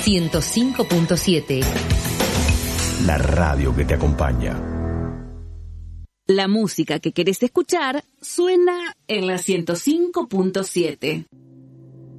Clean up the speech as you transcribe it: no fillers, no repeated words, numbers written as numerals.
105.7. La radio que te acompaña. La música que querés escuchar suena en la 105.7.